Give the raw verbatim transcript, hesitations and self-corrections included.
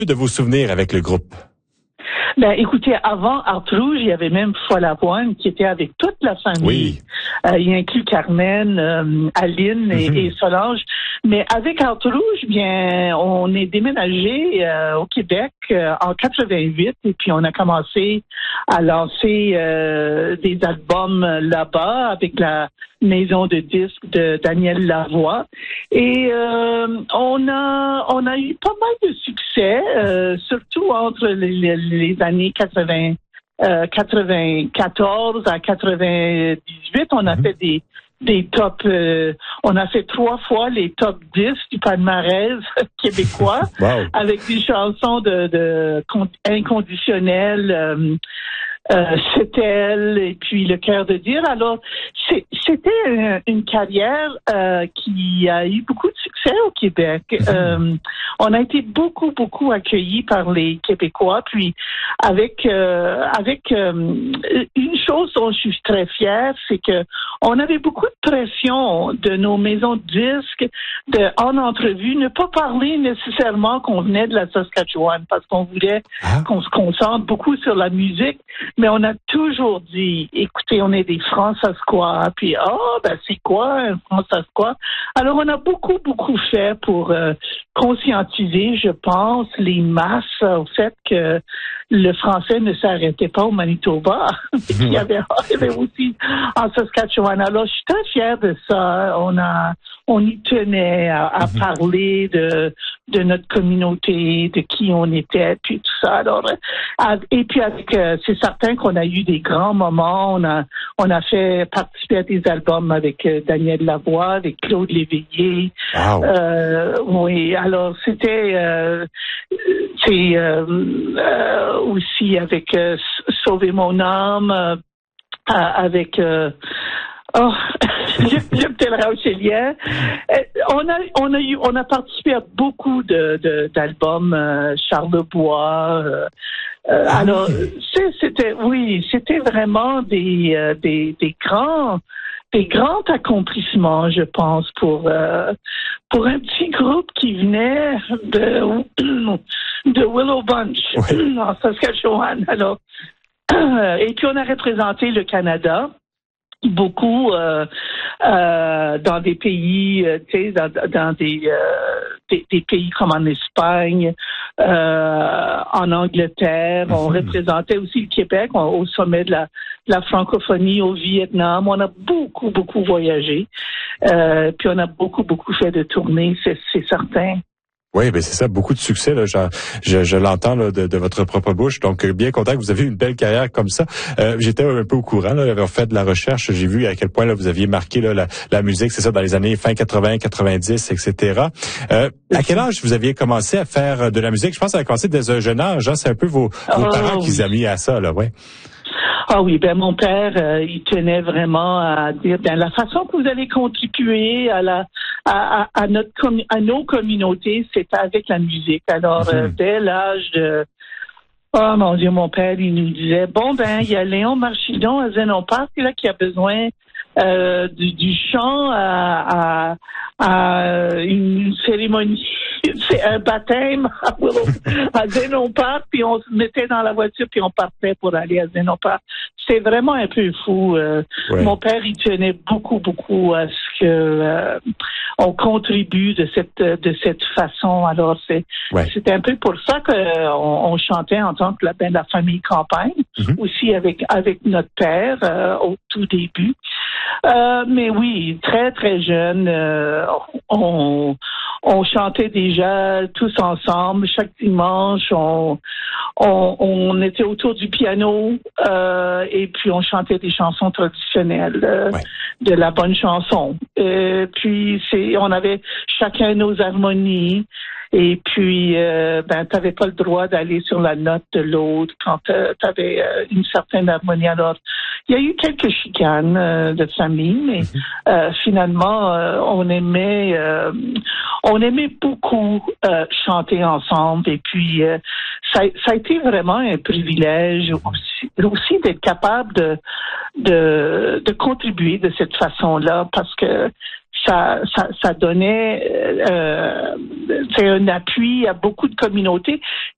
De vos souvenirs avec le groupe? Ben, écoutez, avant Art Rouge, il y avait même Folle Avoine qui était avec toute la famille. Oui. Euh, il inclut Carmen, euh, Aline et, Mm-hmm. et Solange. Mais avec Art Rouge, bien, on est déménagé euh, au Québec euh, en quatre-vingt-huit et puis on a commencé à lancer euh, des albums là-bas avec la maison de disques de Daniel Lavoie. Et euh, on a on a eu pas mal de succès, euh, surtout entre les, les, les années quatre-vingts, euh, quatre-vingt-quatorze à quatre-vingt-dix-huit. On a mm-hmm. fait des des top, euh, on a fait trois fois les top dix du palmarès québécois. Wow. Avec des chansons de, de inconditionnelles. Euh, Euh, c'est elle et puis le cœur de dire. Alors, c'est, c'était une, une carrière euh, qui a eu beaucoup de succès au Québec. Euh, on a été beaucoup, beaucoup accueillis par les Québécois. Puis, avec euh, avec euh, une chose dont je suis très fière, c'est que on avait beaucoup de pression de nos maisons de disques, de en entrevue, ne pas parler nécessairement qu'on venait de la Saskatchewan, parce qu'on voulait ah. qu'on se concentre beaucoup sur la musique. Mais on a toujours dit, écoutez, on est des Franc-Saskois, puis ah, oh, ben c'est quoi un Franc-Saskois? Alors on a beaucoup, beaucoup fait pour euh, conscientiser, je pense, les masses au fait que le français ne s'arrêtait pas au Manitoba. il, y avait, il y avait aussi en Saskatchewan. Alors je suis très fière de ça. On a, on y tenait à, à mm-hmm. parler de de notre communauté, de qui on était, puis tout ça. Alors, euh, et puis avec, euh, c'est certain qu'on a eu des grands moments. On a, on a fait participer à des albums avec euh, Daniel Lavoie, avec Claude Léveillé. Wow. Euh, oui, alors c'était, euh, c'est euh, euh, aussi avec euh, Sauver mon âme, euh, avec euh, Oh, Jim Telrao-Chélien. On a, on a eu, on a participé à beaucoup de, de d'albums, euh, Charlebois. Euh, euh, alors, c'est, c'était, oui, c'était vraiment des, euh, des, des grands, des grands accomplissements, je pense, pour, euh, pour un petit groupe qui venait de, de Willow Bunch, oui. en Saskatchewan. Alors, et puis on a représenté le Canada. Beaucoup euh, euh, dans des pays, euh, tu sais, dans, dans des, euh, des des pays comme en Espagne, euh, en Angleterre. On mm-hmm. représentait aussi le Québec on, au sommet de la, de la francophonie au Vietnam. On a beaucoup beaucoup voyagé, euh, puis on a beaucoup beaucoup fait de tournées, c'est, c'est certain. Oui, ben c'est ça, beaucoup de succès là, je, je, je l'entends là, de, de votre propre bouche. Donc bien content que vous avez eu une belle carrière comme ça. Euh, j'étais un peu au courant, là, j'avais fait de la recherche, j'ai vu à quel point là vous aviez marqué là, la, la musique, c'est ça, dans les années fin quatre-vingts, quatre-vingt-dix, et cetera. Euh, à quel âge vous aviez commencé à faire de la musique? Je pense que ça a commencé dès un jeune âge, hein? C'est un peu vos, vos oh, parents oui. qui vous ont mis à ça, là, ouais. Ah oui, ben mon père, euh, il tenait vraiment à dire, ben la façon que vous allez contribuer à la à, à, à notre à nos communautés, c'est avec la musique. Alors mm-hmm. euh, dès l'âge de oh mon Dieu, mon père, il nous disait bon ben il y a Léon Marchidon à Zénon Park là qui a besoin euh, du, du chant à, à, à une cérémonie. C'est un baptême à, à Zénon Park, puis on se mettait dans la voiture, puis on partait pour aller à Zénon Park. C'est vraiment un peu fou. Euh, ouais. Mon père, il tenait beaucoup, beaucoup à ce que euh, on contribue de cette de cette façon. Alors, c'est ouais. c'était un peu pour ça qu'on on chantait en tant que la, ben, la famille Campagne, mm-hmm. aussi avec avec notre père euh, au tout début. Euh, mais oui, très, très jeune, euh, on, on chantait déjà tous ensemble. Chaque dimanche, on, on, on était autour du piano euh, et puis on chantait des chansons traditionnelles, euh, ouais. de la bonne chanson. Euh, puis c'est, on avait chacun nos harmonies. Et puis, euh, ben, t'avais pas le droit d'aller sur la note de l'autre quand euh, t'avais euh, une certaine harmonie. Alors, il y a eu quelques chicanes euh, de famille, mais euh, finalement, euh, on aimait, euh, on aimait beaucoup euh, chanter ensemble. Et puis, euh, ça, ça a été vraiment un privilège aussi, aussi d'être capable de, de, de contribuer de cette façon-là, parce que Ça, ça, ça donnait euh, c'est un appui à beaucoup de communautés